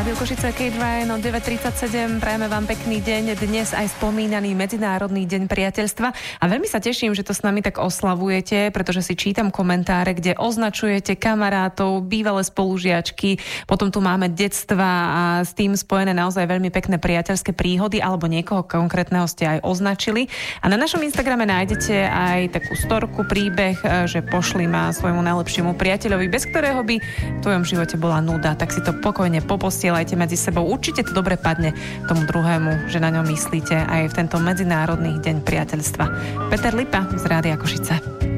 Rádio Košice, Kate Ryan o 9.37. Prajeme vám pekný deň. Dnes aj spomínaný Medzinárodný deň priateľstva. A veľmi sa teším, že to s nami tak oslavujete, pretože si čítam komentáre, kde označujete kamarátov, bývalé spolužiačky. Potom tu máme detstva a s tým spojené naozaj veľmi pekné priateľské príhody, alebo niekoho konkrétneho ste aj označili. A na našom Instagrame nájdete aj takú storku, príbeh, že pošli ma svojmu najlepšiemu priateľovi, bez ktorého by v tvojom živote bola nuda. Tak si to pokojne poposielajte medzi sebou. Určite to dobre padne tomu druhému, že na ňom myslíte aj v tento Medzinárodný deň priateľstva. Peter Lipa z Rádia Košice.